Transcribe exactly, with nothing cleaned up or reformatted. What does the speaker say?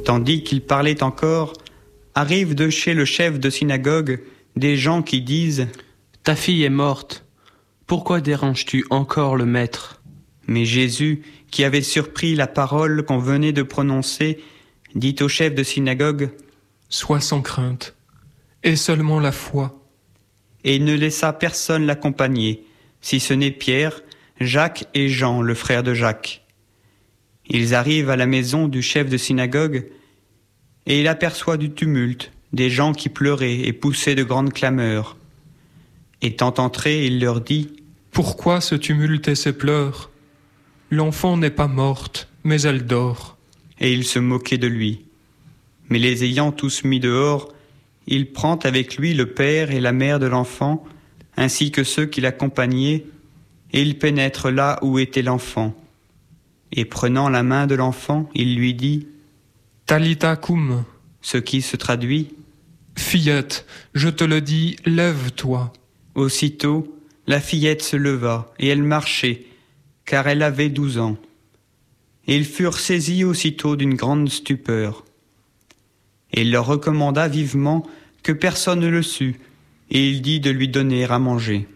Tandis qu'il parlait encore, arrivent de chez le chef de synagogue des gens qui disent « Ta fille est morte, pourquoi déranges-tu encore le maître ?» Mais Jésus, qui avait surpris la parole qu'on venait de prononcer, dit au chef de synagogue « Sois sans crainte, et seulement la foi. » Et il ne laissa personne l'accompagner, si ce n'est Pierre, Jacques et Jean, le frère de Jacques. Ils arrivent à la maison du chef de synagogue, et il aperçoit du tumulte, des gens qui pleuraient et poussaient de grandes clameurs. Étant entré, il leur dit « Pourquoi ce tumulte et ces pleurs ? L'enfant n'est pas morte, mais elle dort. » Et il se moquait de lui. Mais les ayant tous mis dehors, il prend avec lui le père et la mère de l'enfant, ainsi que ceux qui l'accompagnaient, et il pénètre là où était l'enfant. Et prenant la main de l'enfant, il lui dit « Talitha koum », ce qui se traduit « Fillette, je te le dis, lève-toi ». Aussitôt, la fillette se leva, et elle marchait, car elle avait douze ans. Et ils furent saisis aussitôt d'une grande stupeur. Et il leur recommanda vivement que personne ne le sût, et il dit de lui donner à manger.